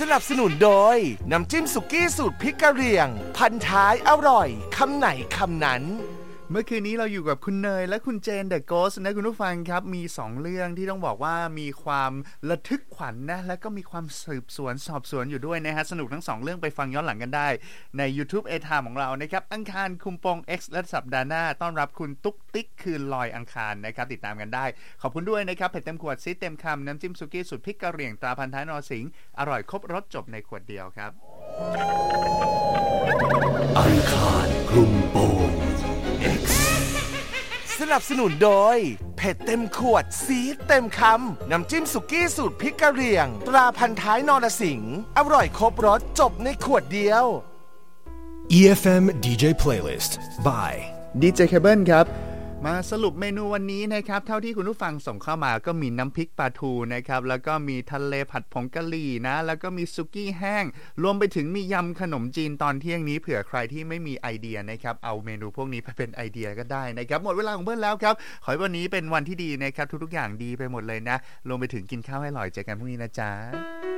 นับสนุนโดยน้ำจิ้มสุกี้สูตรพริกกะเหรี่ยงพันท้ายอร่อยคำไหนคำนั้นเมื่อคืนนี้เราอยู่กับคุณเนยและคุณเจนเดอะโกสต์นะคุณผู้ฟังครับมี2เรื่องที่ต้องบอกว่ามีความระทึกขวัญ นะและก็มีความสืบสวนสอบสวนอยู่ด้วยนะฮะสนุกทั้ง2เรื่องไปฟังย้อนหลังกันได้ใน YouTube A Time ของเรานะครับอังคารคุมโปง X และสัปดาห์หน้าต้อนรับคุณตุ๊กติ๊กคืนลอยอังคารนะครับติดตามกันได้ขอบคุณด้วยนะครับเผ็ดเต็มขวดซีดเต็มคำน้ำจิ้มสุกี้สูตรพริกกะเหรี่ยงตราพันท้ายนรสิงห์อร่อยครบรสจบในขวดเดียวครับอังคารคลุมโปง X สนับสนุนโดยเผ็ดเต็มขวดซีดเต็มคำน้ำจิ้มสุกี้สูตรพริกกะเหรี่ยงตราพันท้ายนรสิงห์อร่อยครบรสจบในขวดเดียว EFM DJ Playlist by DJ Cable ครับมาสรุปเมนูวันนี้นะครับเท่าที่คุณผู้ฟังส่งเข้ามาก็มีน้ำพริกปลาทูนะครับแล้วก็มีทะเลผัดผงกะหรี่นะแล้วก็มีซุกี้แห้งรวมไปถึงมียำขนมจีนตอนเที่ยงนี้เผื่อใครที่ไม่มีไอเดียนะครับเอาเมนูพวกนี้ไปเป็นไอเดียก็ได้นะครับหมดเวลาของเบิ้ลแล้วครับขอให้วันนี้เป็นวันที่ดีนะครับทุกๆอย่างดีไปหมดเลยนะรวมไปถึงกินข้าวให้อร่อยเจอกันพรุ่งนี้นะจ๊ะ